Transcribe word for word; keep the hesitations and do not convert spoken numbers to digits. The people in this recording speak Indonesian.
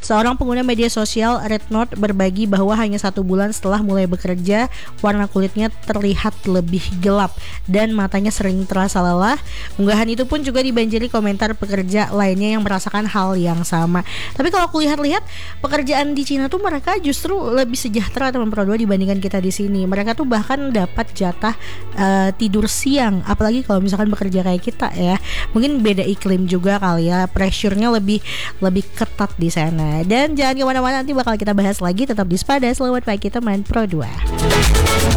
Seorang pengguna media sosial Red Note berbagi bahwa hanya satu bulan setelah mulai bekerja, warna kulitnya terlihat lebih gelap dan matanya sering terasa lelah. Unggahan itu pun juga dibanjiri komentar pekerja lainnya yang merasakan hal yang sama. Tapi kalau aku lihat-lihat, pekerjaan di Cina tuh mereka justru lebih sejahtera teman Pro dua dibandingkan kita di sini. Mereka tuh bahkan dapat jatah uh, tidur siang, apalagi kalau misalkan bekerja kayak kita ya. Mungkin beda iklim juga kali ya, pressure-nya lebih lebih ketat di sana. Dan jangan kemana-mana, nanti bakal kita bahas lagi. Tetap di Spada. Selamat pagi teman Pro dua.